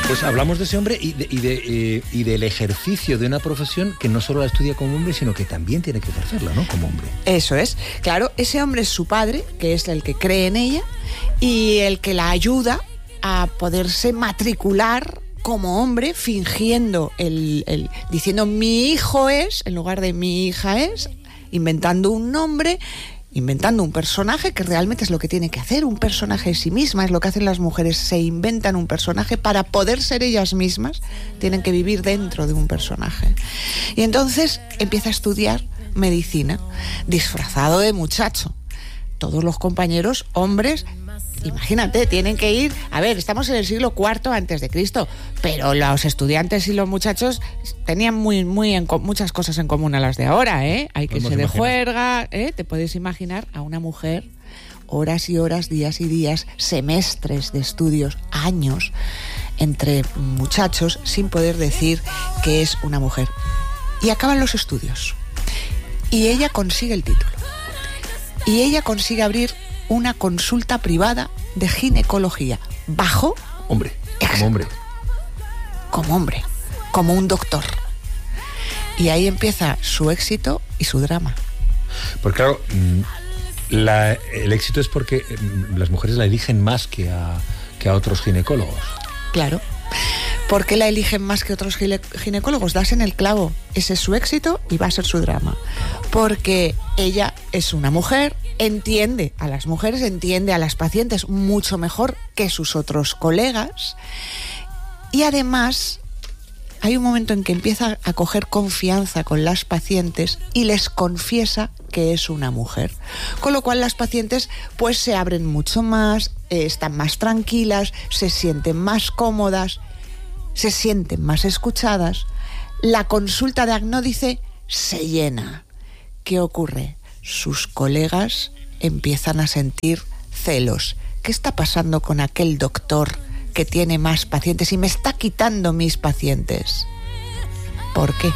Pues hablamos de ese hombre y del ejercicio de una profesión que no solo la estudia como hombre, sino que también tiene que ejercerla, ¿no? Como hombre. Eso es. Claro, ese hombre es su padre, que es el que cree en ella y el que la ayuda a poderse matricular como hombre, fingiendo diciendo mi hijo es, en lugar de mi hija es, inventando un nombre, inventando un personaje que realmente es lo que tiene que hacer, un personaje en sí misma, es lo que hacen las mujeres, se inventan un personaje para poder ser ellas mismas, tienen que vivir dentro de un personaje. Y entonces empieza a estudiar medicina, disfrazado de muchacho. Todos los compañeros, hombres, imagínate, tienen que ir... A ver, estamos en el siglo IV antes de Cristo, pero los estudiantes y los muchachos tenían muchas cosas en común a las de ahora, ¿eh? Hay que irse de juerga, ¿eh? Te puedes imaginar a una mujer, horas y horas, días y días, semestres de estudios, años, entre muchachos, sin poder decir que es una mujer. Y acaban los estudios. Y ella consigue el título. Y ella consigue abrir una consulta privada de ginecología bajo... Hombre, como hombre. Como hombre, como un doctor. Y ahí empieza su éxito y su drama. Porque claro, el éxito es porque las mujeres la eligen más que a otros ginecólogos. Claro. ¿Por qué la eligen más que otros ginecólogos? Das en el clavo. Ese es su éxito y va a ser su drama. Porque ella es una mujer, entiende a las mujeres, entiende a las pacientes mucho mejor que sus otros colegas. Y además, hay un momento en que empieza a coger confianza con las pacientes y les confiesa que es una mujer. Con lo cual las pacientes pues se abren mucho más, están más tranquilas, se sienten más cómodas, se sienten más escuchadas. La consulta de Agnódice se llena. ¿Qué ocurre? Sus colegas empiezan a sentir celos. ¿Qué está pasando con aquel doctor que tiene más pacientes y me está quitando mis pacientes? ¿Por qué?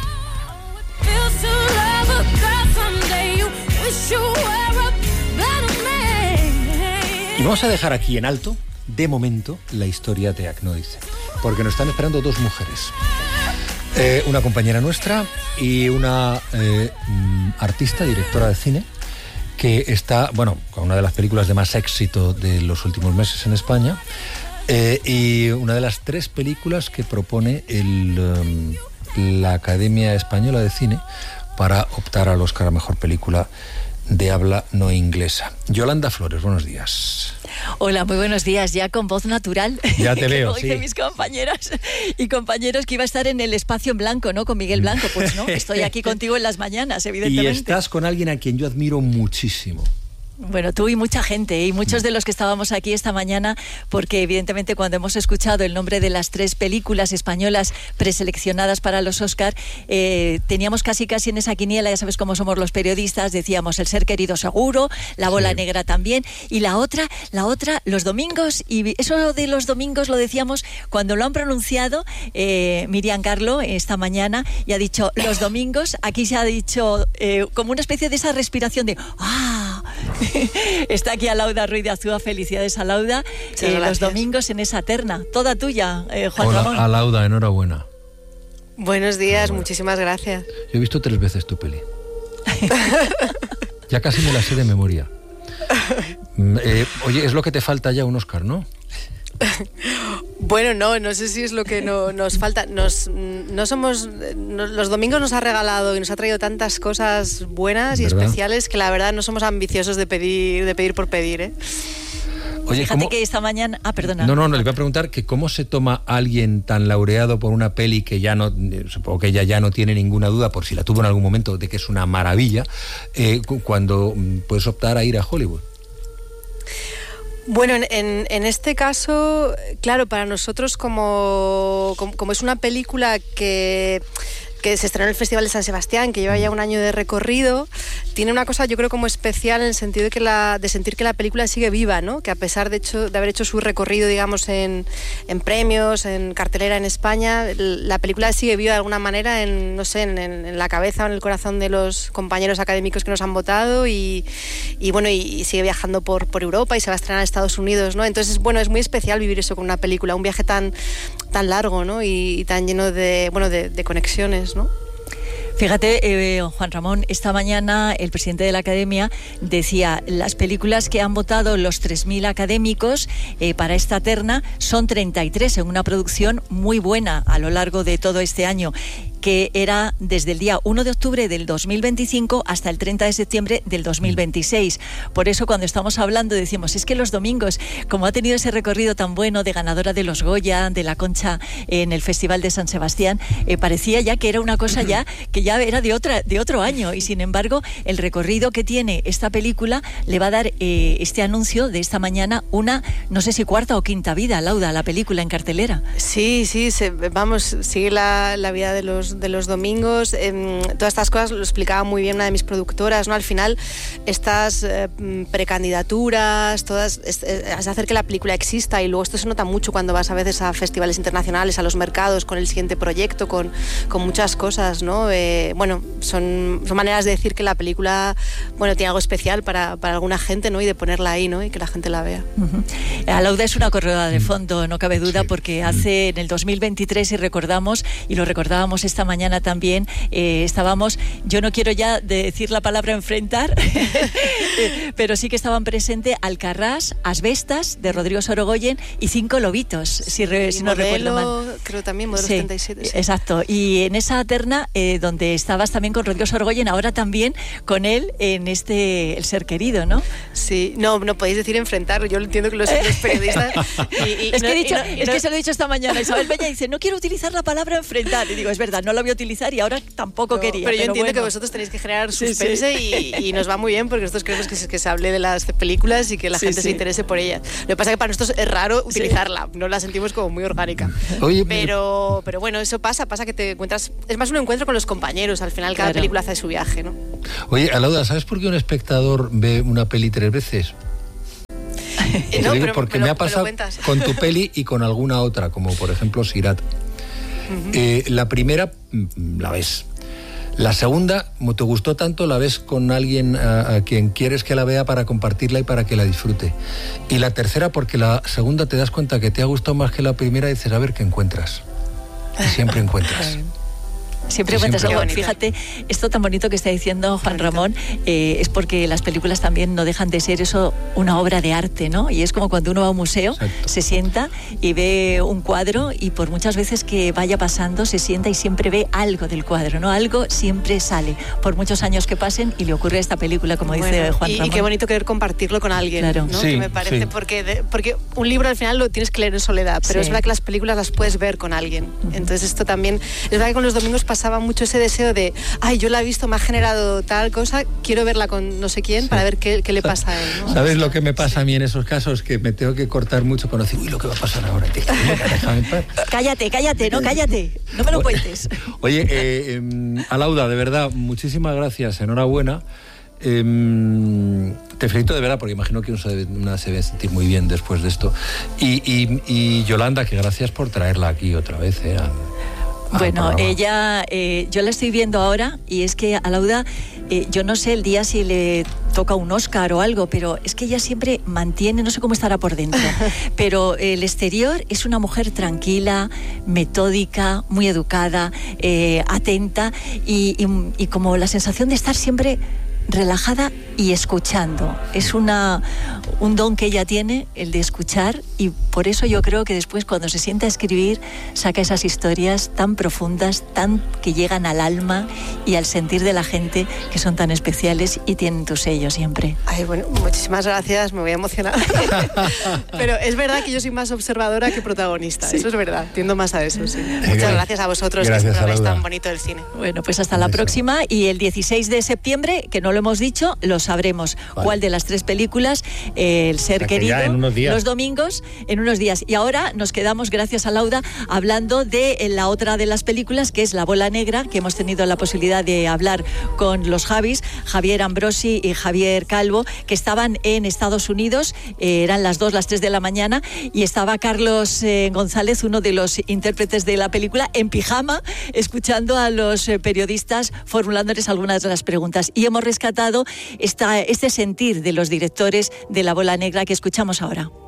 Y vamos a dejar aquí en alto, de momento, la historia de Agnódice, porque nos están esperando dos mujeres. Una compañera nuestra y una artista, directora de cine, que está, bueno, con una de las películas de más éxito de los últimos meses en España, y una de las 3 películas que propone la Academia Española de Cine para optar al Oscar a Mejor Película de habla no inglesa. Yolanda Flores, buenos días. Hola, muy buenos días, ya con voz natural. Ya te veo, como dicen mis compañeras y compañeros, que iba a estar en el espacio en blanco, ¿no? Con Miguel Blanco. Pues no, estoy aquí contigo en las mañanas, evidentemente. Y estás con alguien a quien yo admiro muchísimo. Bueno, tú y mucha gente, y muchos de los que estábamos aquí esta mañana, porque evidentemente cuando hemos escuchado el nombre de las 3 películas españolas preseleccionadas para los Oscar, teníamos casi en esa quiniela, ya sabes cómo somos los periodistas, decíamos El ser querido seguro, La bola negra también, y la otra, Los domingos, y eso de los domingos lo decíamos cuando lo han pronunciado Miriam Carlo esta mañana, y ha dicho Los domingos, aquí se ha dicho como una especie de esa respiración de ¡ah! Está aquí Alauda Ruiz de Azúa, felicidades Alauda. Los domingos en esa terna, toda tuya, Juan Hola, Ramón. Alauda, enhorabuena. Buenos días, muchísimas gracias. Yo he visto 3 veces tu peli. Ya casi me la sé de memoria. Oye, es lo que te falta ya un Oscar, ¿no? Bueno, no sé si es lo que nos falta. Los domingos nos ha regalado y nos ha traído tantas cosas buenas y especiales que la verdad no somos ambiciosos de pedir por pedir, ¿eh? Oye, fíjate que esta mañana... perdona. No, le iba a preguntar que cómo se toma alguien tan laureado por una peli que ya no, supongo que ella ya no tiene ninguna duda, por si la tuvo en algún momento, de que es una maravilla, cuando puedes optar a ir a Hollywood. Bueno, en este caso, claro, para nosotros como es una película que se estrenó en el Festival de San Sebastián, que lleva ya un año de recorrido, tiene una cosa yo creo como especial en el sentido de sentir que la película sigue viva, ¿no? Que a pesar de haber hecho su recorrido, digamos, en premios, en cartelera en España, la película sigue viva de alguna manera en la cabeza o en el corazón de los compañeros académicos que nos han votado y sigue viajando por Europa y se va a estrenar en Estados Unidos, ¿no? Entonces, bueno, es muy especial vivir eso con una película, un viaje tan tan largo, ¿no? Y tan lleno de conexiones, ¿no? Fíjate, Juan Ramón, esta mañana el presidente de la Academia decía, las películas que han votado los 3.000 académicos para esta terna son 33 en una producción muy buena a lo largo de todo este año, que era desde el día 1 de octubre del 2025 hasta el 30 de septiembre del 2026. Por eso cuando estamos hablando decimos, es que los domingos, como ha tenido ese recorrido tan bueno de ganadora de los Goya, de la Concha en el Festival de San Sebastián, parecía ya que era una cosa ya que ya era de otro año, y sin embargo el recorrido que tiene esta película le va a dar este anuncio de esta mañana una, no sé si cuarta o quinta vida, Lauda, la película en cartelera. Sí, sigue la vida de los domingos. Todas estas cosas lo explicaba muy bien una de mis productoras, ¿no? Al final, estas precandidaturas, todas, es hacer que la película exista, y luego esto se nota mucho cuando vas a veces a festivales internacionales, a los mercados, con el siguiente proyecto, con muchas cosas, ¿no? Son maneras de decir que la película, tiene algo especial para alguna gente, ¿no? Y de ponerla ahí, ¿no? Y que la gente la vea. Uh-huh. Lauda es una corredora de fondo, no cabe duda, porque hace en el 2023, si recordamos, y lo recordábamos esta mañana también, estábamos, yo no quiero ya decir la palabra enfrentar, pero sí que estaban presentes Alcarrás, Asbestas, de Rodrigo Sorogoyen, y 5 lobitos, si no recuerdo mal. Creo también, Modelo 77. Sí. Exacto, y en esa terna, donde estabas también con Rodrigo Sorogoyen, ahora también con él en El Ser Querido, ¿no? Sí, no podéis decir enfrentar, yo entiendo que los periodistas... Es que se lo he dicho esta mañana, Isabel Peña dice, no quiero utilizar la palabra enfrentar, y digo, es verdad, no la voy a utilizar y ahora tampoco quería. Pero yo entiendo que vosotros tenéis que generar suspense, sí. Y nos va muy bien, porque nosotros queremos que se hable de las películas y que la gente se interese por ellas. Lo que pasa es que para nosotros es raro utilizarla, no la sentimos como muy orgánica. Oye, pero bueno, eso pasa que te encuentras, es más un encuentro con los compañeros, al final cada película hace su viaje, ¿no? Oye, Lauda, ¿sabes por qué un espectador ve una peli 3 veces? No, pero porque me ha pasado con tu peli y con alguna otra, como por ejemplo Sirat. Uh-huh. La primera la ves. La segunda, como te gustó tanto, la ves con alguien a quien quieres que la vea para compartirla y para que la disfrute. Y la tercera, porque la segunda te das cuenta que te ha gustado más que la primera y dices, a ver qué encuentras. Y siempre encuentras. Siempre encuentras algo. Fíjate, esto tan bonito que está diciendo Juan Ramón, es porque las películas también no dejan de ser eso, una obra de arte, ¿no? Y es como cuando uno va a un museo, exacto, se sienta y ve un cuadro, y por muchas veces que vaya pasando se sienta y siempre ve algo del cuadro, ¿no? Algo siempre sale, por muchos años que pasen, y le ocurre a esta película, como dice Juan Ramón. Y qué bonito querer compartirlo con alguien, claro, ¿no? Sí, que me parece, porque un libro al final lo tienes que leer en soledad, pero es verdad que las películas las puedes ver con alguien. Entonces esto también, es verdad que con los domingos pasaba mucho ese deseo de, yo la he visto, me ha generado tal cosa, quiero verla con no sé quién para ver qué le pasa a él, ¿no? ¿Sabes lo que me pasa a mí en esos casos? Que me tengo que cortar mucho con decir, lo que va a pasar ahora, tío. Cállate, no me lo cuentes. Oye, Lauda, de verdad, muchísimas gracias, enhorabuena. Te felicito de verdad, porque imagino que una se debe sentir muy bien después de esto. Y Yolanda, que gracias por traerla aquí otra vez, Bueno, ella, yo la estoy viendo ahora, y es que a Lauda, yo no sé el día si le toca un Oscar o algo, pero es que ella siempre mantiene, no sé cómo estará por dentro, pero el exterior es una mujer tranquila, metódica, muy educada, atenta, y como la sensación de estar siempre relajada y escuchando. Es un don que ella tiene, el de escuchar, y por eso yo creo que después, cuando se sienta a escribir, saca esas historias tan profundas, tan que llegan al alma y al sentir de la gente, que son tan especiales y tienen tu sello siempre. Bueno, muchísimas gracias, me voy a emocionar. Pero es verdad que yo soy más observadora que protagonista, eso es verdad, tiendo más a eso, sí. Muchas gracias a vosotros, gracias, que es tan bonito el cine. Bueno, pues hasta la próxima, y el 16 de septiembre, que no lo hemos dicho, lo sabremos, cuál de las 3 películas, El Ser Querido, los domingos, en unos días. Y ahora nos quedamos, gracias a Lauda, hablando de la otra de las películas, que es La Bola Negra, que hemos tenido la posibilidad de hablar con los Javis, Javier Ambrosi y Javier Calvo, que estaban en Estados Unidos, eran las 3 de la mañana, y estaba Carlos González, uno de los intérpretes de la película, en pijama, escuchando a los periodistas formulándoles algunas de las preguntas. Y hemos rescatado este sentir de los directores de La Bola Negra, que escuchamos ahora.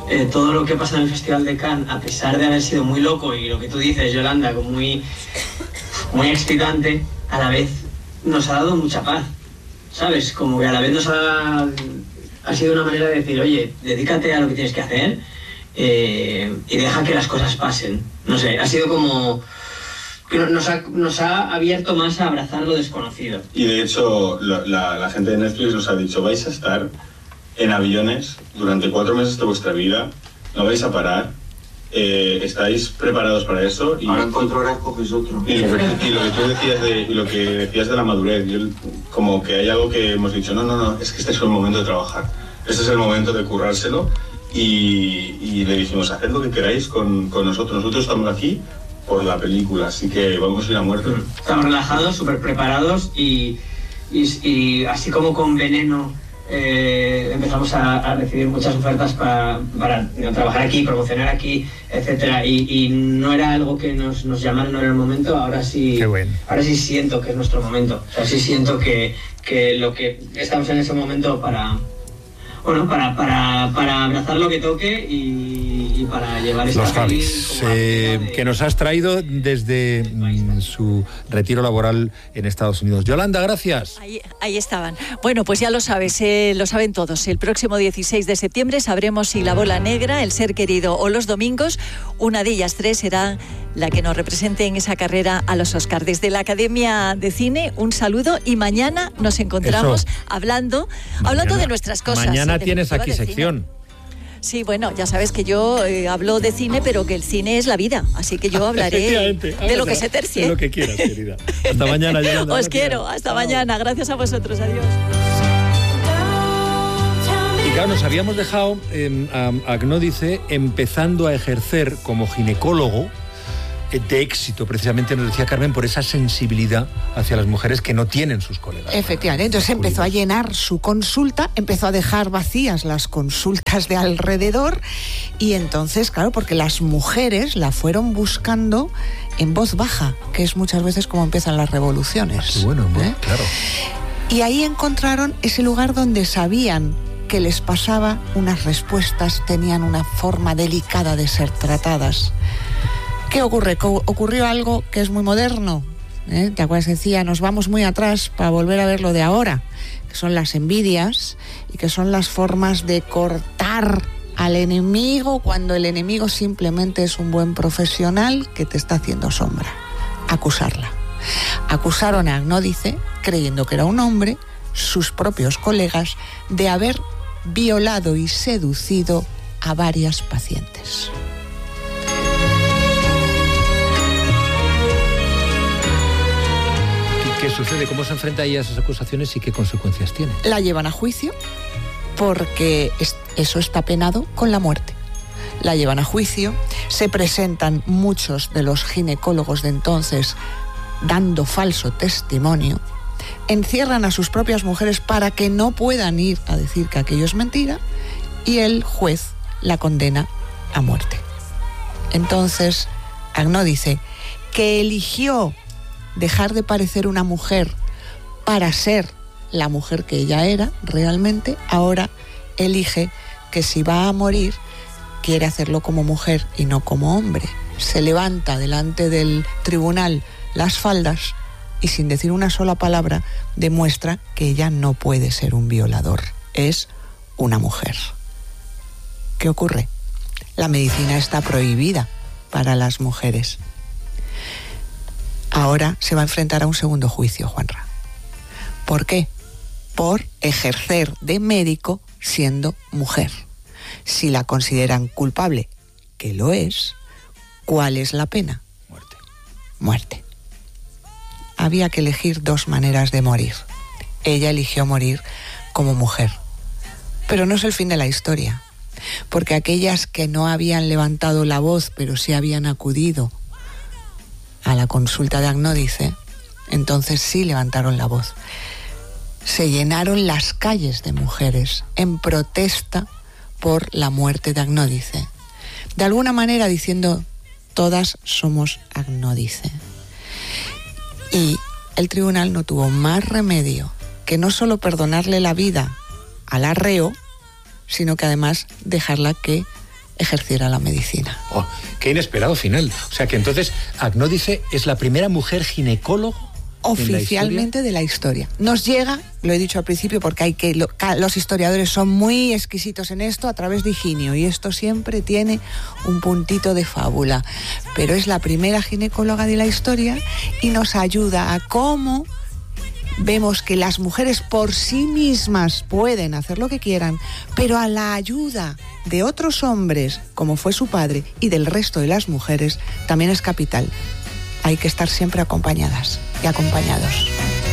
todo lo que pasa en el Festival de Cannes, a pesar de haber sido muy loco y lo que tú dices, Yolanda, como muy excitante, a la vez nos ha dado mucha paz, ¿sabes? Como que a la vez ha sido una manera de decir, oye, dedícate a lo que tienes que hacer y deja que las cosas pasen. No sé, ha sido como que nos ha abierto más a abrazar lo desconocido. Y de hecho, la gente de Netflix nos ha dicho, vais a estar en aviones durante 4 meses de vuestra vida, no vais a parar, estáis preparados para eso. Y ahora en 4 horas coges otro. Y lo que tú decías de la madurez, como que hay algo que hemos dicho, no, es que este es el momento de trabajar, este es el momento de currárselo, y le dijimos, haced lo que queráis con nosotros estamos aquí por la película, así que vamos a ir a muerte. Estamos relajados, súper preparados y así como con Veneno empezamos a recibir muchas ofertas para trabajar aquí, promocionar aquí, etcétera, y no era algo que nos llamaron, no era el momento. Ahora sí, ahora sí siento que es nuestro momento, o sea, sí siento que lo que estamos en ese momento para abrazar lo que toque y para llevar esta Los Javis, que nos has traído desde su retiro laboral en Estados Unidos. Yolanda, gracias. Ahí estaban. Bueno, pues ya lo sabes, lo saben todos. El próximo 16 de septiembre sabremos si La Bola Negra, El Ser Querido o Los Domingos, una de ellas 3 será la que nos represente en esa carrera a los Oscar. Desde la Academia de Cine, un saludo y mañana nos encontramos hablando de nuestras cosas. Mañana tienes aquí sección. Sí, bueno, ya sabes que yo hablo de cine, pero que el cine es la vida, así que yo hablaré de lo que se tercie. De lo que quieras, querida. Hasta mañana, Yolanda. Os gracias. Quiero, hasta mañana. Gracias a vosotros, adiós. Y claro, nos habíamos dejado a Agnódice empezando a ejercer como ginecólogo de éxito, precisamente nos decía Carmen, por esa sensibilidad hacia las mujeres que no tienen sus colegas. Efectivamente, entonces empezó a llenar su consulta, empezó a dejar vacías las consultas de alrededor y entonces, claro, porque las mujeres la fueron buscando en voz baja, que es muchas veces como empiezan las revoluciones. Qué bueno, claro. Y ahí encontraron ese lugar donde sabían que les pasaba unas respuestas, tenían una forma delicada de ser tratadas. ¿Qué ocurre? Ocurrió algo que es muy moderno. ¿Te acuerdas? Decía, nos vamos muy atrás para volver a ver lo de ahora, que son las envidias y que son las formas de cortar al enemigo cuando el enemigo simplemente es un buen profesional que te está haciendo sombra. Acusarla. Acusaron a Agnódice, creyendo que era un hombre, sus propios colegas, de haber violado y seducido a varias pacientes. ¿Qué sucede? ¿Cómo se enfrenta ella a esas acusaciones y qué consecuencias tiene? La llevan a juicio porque eso está penado con la muerte. La llevan a juicio, se presentan muchos de los ginecólogos de entonces dando falso testimonio, encierran a sus propias mujeres para que no puedan ir a decir que aquello es mentira y el juez la condena a muerte. Entonces, Agnódice, que eligió dejar de parecer una mujer para ser la mujer que ella era realmente, ahora elige que si va a morir, quiere hacerlo como mujer y no como hombre. Se levanta delante del tribunal las faldas y sin decir una sola palabra demuestra que ella no puede ser un violador, es una mujer. ¿Qué ocurre? La medicina está prohibida para las mujeres. Ahora se va a enfrentar a un segundo juicio, Juanra. ¿Por qué? Por ejercer de médico siendo mujer. Si la consideran culpable, que lo es, ¿cuál es la pena? Muerte. Muerte. Había que elegir 2 maneras de morir. Ella eligió morir como mujer. Pero no es el fin de la historia, porque aquellas que no habían levantado la voz, pero sí habían acudido a la consulta de Agnódice, entonces sí levantaron la voz. Se llenaron las calles de mujeres en protesta por la muerte de Agnódice. De alguna manera diciendo, todas somos Agnódice. Y el tribunal no tuvo más remedio que no solo perdonarle la vida al arreo, sino que además dejarla que ejerciera la medicina. Oh, qué inesperado final. O sea que entonces Agnodice es la primera mujer ginecóloga oficialmente de la historia. Nos llega, lo he dicho al principio, porque los historiadores son muy exquisitos en esto, a través de Higinio, y esto siempre tiene un puntito de fábula. Pero es la primera ginecóloga de la historia y nos ayuda a cómo vemos que las mujeres por sí mismas pueden hacer lo que quieran, pero a la ayuda de otros hombres, como fue su padre, y del resto de las mujeres, también es capital. Hay que estar siempre acompañadas y acompañados.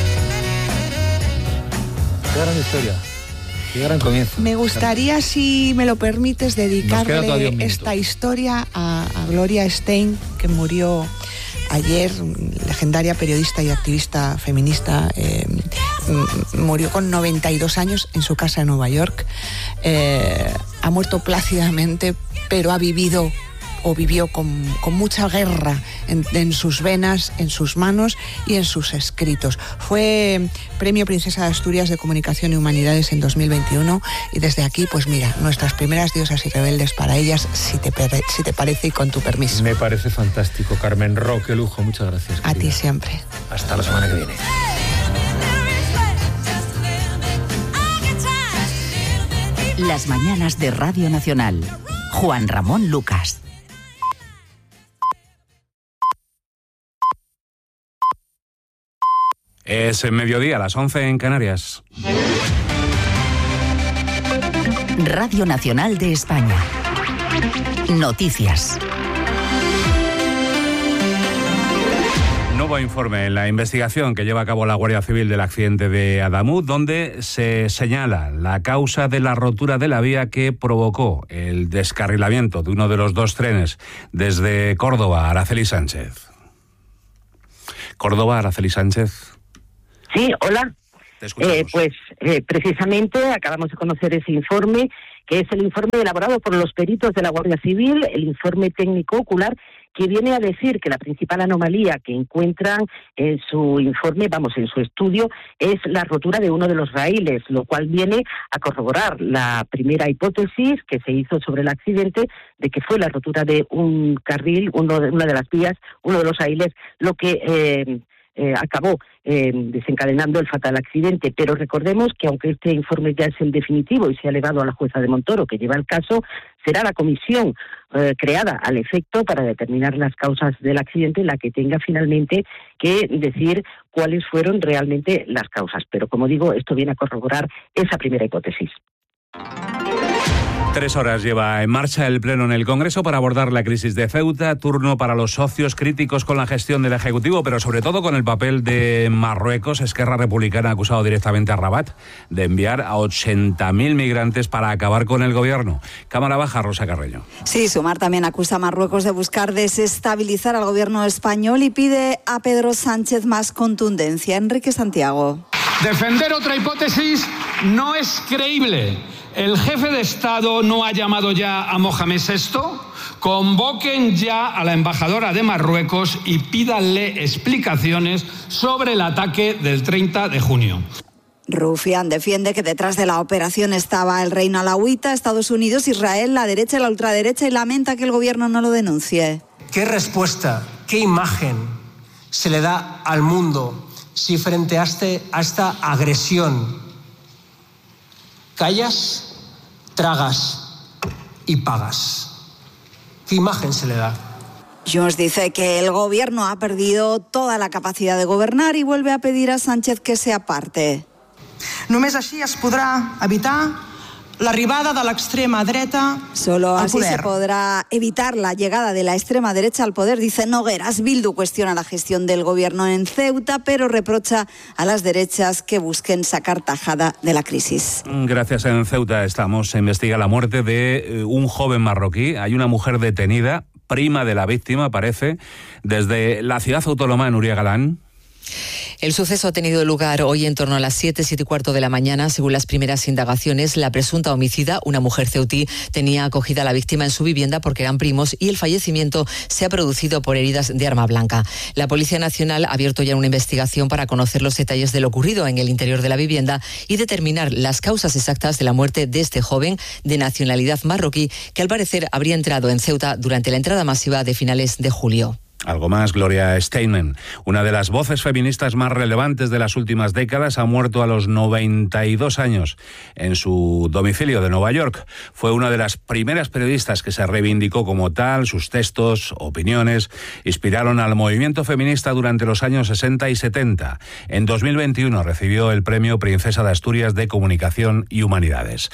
Qué gran historia, qué gran comienzo. Me gustaría, si me lo permites, dedicarle esta historia a Gloria Steinem, que murió ayer, legendaria periodista y activista feminista. Murió con 92 años en su casa en Nueva York. Ha muerto plácidamente, pero ha vivido o vivió con mucha guerra en sus venas, en sus manos y en sus escritos. Fue Premio Princesa de Asturias de Comunicación y Humanidades en 2021 y desde aquí, pues mira, nuestras primeras diosas y rebeldes para ellas, si te parece y con tu permiso. Me parece fantástico, Carmen Ro, qué lujo, muchas gracias. A ti siempre. Hasta la semana que viene. Las mañanas de Radio Nacional. Juan Ramón Lucas. Es mediodía, a las 11 en Canarias. Radio Nacional de España. Noticias. Nuevo informe en la investigación que lleva a cabo la Guardia Civil del accidente de Adamuz, donde se señala la causa de la rotura de la vía que provocó el descarrilamiento de uno de los dos trenes desde Córdoba a Araceli Sánchez. Córdoba, Araceli Sánchez. Sí, hola. Precisamente acabamos de conocer ese informe, que es el informe elaborado por los peritos de la Guardia Civil, el informe técnico ocular, que viene a decir que la principal anomalía que encuentran en su informe, en su estudio, es la rotura de uno de los raíles, lo cual viene a corroborar la primera hipótesis que se hizo sobre el accidente, de que fue la rotura de un carril, una de las vías, uno de los raíles, lo que acabó desencadenando el fatal accidente. Pero recordemos que aunque este informe ya es el definitivo y se ha elevado a la jueza de Montoro, que lleva el caso, será la comisión creada al efecto para determinar las causas del accidente la que tenga finalmente que decir cuáles fueron realmente las causas. Pero como digo, esto viene a corroborar esa primera hipótesis. 3 horas lleva en marcha el Pleno en el Congreso para abordar la crisis de Ceuta, turno para los socios críticos con la gestión del Ejecutivo, pero sobre todo con el papel de Marruecos. Esquerra Republicana ha acusado directamente a Rabat de enviar a 80.000 migrantes para acabar con el gobierno. Cámara Baja, Rosa Carreño. Sí, Sumar también acusa a Marruecos de buscar desestabilizar al gobierno español y pide a Pedro Sánchez más contundencia. Enrique Santiago. Defender otra hipótesis no es creíble. ¿El jefe de Estado no ha llamado ya a Mohamed VI? Convoquen ya a la embajadora de Marruecos y pídanle explicaciones sobre el ataque del 30 de junio. Rufián defiende que detrás de la operación estaba el reino alauita, Estados Unidos, Israel, la derecha y la ultraderecha, y lamenta que el gobierno no lo denuncie. ¿Qué respuesta, qué imagen se le da al mundo si frente a esta agresión callas, tragas y pagas? ¿Qué imagen se le da? Junts dice que el gobierno ha perdido toda la capacidad de gobernar y vuelve a pedir a Sánchez que se aparte. Només així es podrà evitar l'arribada de l'extrema dreta Solo al así poder. se podrá evitar la llegada de la extrema derecha al poder, dice Nogueras. Bildu cuestiona la gestión del gobierno en Ceuta, pero reprocha a las derechas que busquen sacar tajada de la crisis. Gracias. En Ceuta estamos. Se investiga la muerte de un joven marroquí. Hay una mujer detenida, prima de la víctima, parece, desde la ciudad autónoma, Nuria Galán. El suceso ha tenido lugar hoy en torno a las 7:15 de la mañana. Según las primeras indagaciones, la presunta homicida, una mujer ceutí, tenía acogida a la víctima en su vivienda porque eran primos y el fallecimiento se ha producido por heridas de arma blanca. La Policía Nacional ha abierto ya una investigación para conocer los detalles de lo ocurrido en el interior de la vivienda y determinar las causas exactas de la muerte de este joven de nacionalidad marroquí que al parecer habría entrado en Ceuta durante la entrada masiva de finales de julio. Algo más, Gloria Steinem, una de las voces feministas más relevantes de las últimas décadas, ha muerto a los 92 años en su domicilio de Nueva York. Fue una de las primeras periodistas que se reivindicó como tal. Sus textos, opiniones, inspiraron al movimiento feminista durante los años 60 y 70. En 2021 recibió el premio Princesa de Asturias de Comunicación y Humanidades.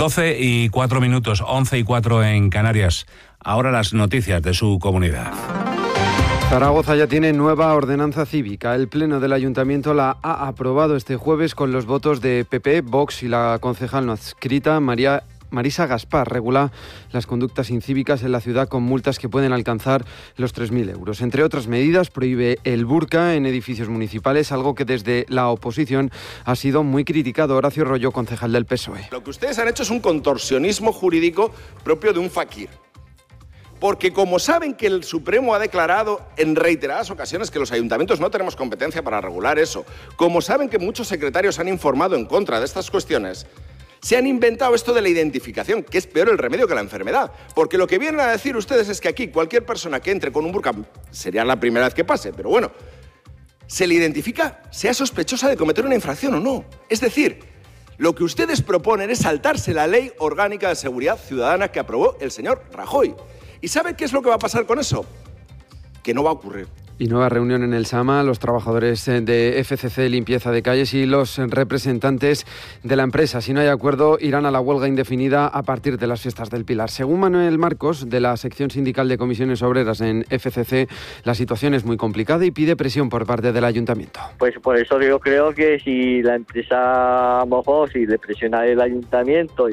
12:04, 11:04 en Canarias. Ahora las noticias de su comunidad. Zaragoza ya tiene nueva ordenanza cívica. El Pleno del Ayuntamiento la ha aprobado este jueves con los votos de PP, Vox y la concejal no adscrita Marisa Gaspar. Regula las conductas incívicas en la ciudad con multas que pueden alcanzar los 3.000 euros. Entre otras medidas, prohíbe el burka en edificios municipales, algo que desde la oposición ha sido muy criticado. Horacio Royo, concejal del PSOE. Lo que ustedes han hecho es un contorsionismo jurídico propio de un fakir. Porque como saben que el Supremo ha declarado en reiteradas ocasiones que los ayuntamientos no tenemos competencia para regular eso, como saben que muchos secretarios han informado en contra de estas cuestiones, se han inventado esto de la identificación, que es peor el remedio que la enfermedad. Porque lo que vienen a decir ustedes es que aquí cualquier persona que entre con un burka, sería la primera vez que pase, pero bueno, se le identifica, sea sospechosa de cometer una infracción o no. Es decir, lo que ustedes proponen es saltarse la Ley Orgánica de Seguridad Ciudadana que aprobó el señor Rajoy. ¿Y sabe qué es lo que va a pasar con eso? Que no va a ocurrir. Y nueva reunión en el Sama, los trabajadores de FCC Limpieza de Calles y los representantes de la empresa. Si no hay acuerdo, irán a la huelga indefinida a partir de las fiestas del Pilar. Según Manuel Marcos, de la sección sindical de comisiones obreras en FCC, la situación es muy complicada y pide presión por parte del ayuntamiento. Pues por eso yo creo que si la empresa, a lo mejor, si le presiona el ayuntamiento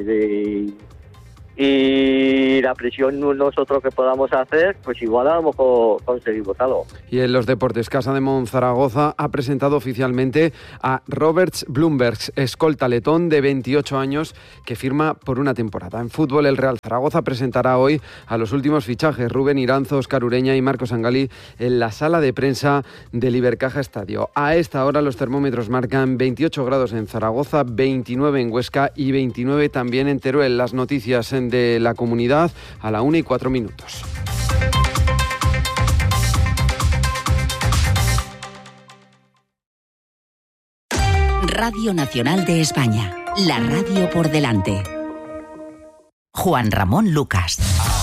y la presión nosotros que podamos hacer, pues igual a lo mejor conseguimos algo. Y en los deportes, Casa de Monzaragoza ha presentado oficialmente a Roberts Bloomberg, escolta letón de 28 años que firma por una temporada. En fútbol, el Real Zaragoza presentará hoy a los últimos fichajes, Rubén Iranzo, Óscar Ureña y Marcos Angalí, en la sala de prensa del Ibercaja Estadio. A esta hora los termómetros marcan 28 grados en Zaragoza, 29 en Huesca y 29 también en Teruel. Las noticias de la comunidad a la 1:04. Radio Nacional de España, la radio por delante. Juan Ramón Lucas.